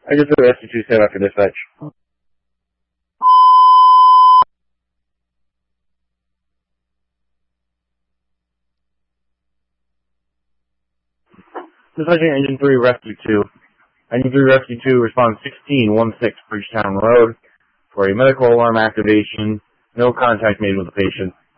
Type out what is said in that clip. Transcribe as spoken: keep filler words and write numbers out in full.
I just put Rescue two, stand by for dispatch. Dispatching Engine three, Rescue two. Engine three, Rescue two, response sixteen one six Bridgetown Road for a medical alarm activation. No contact made with the patient.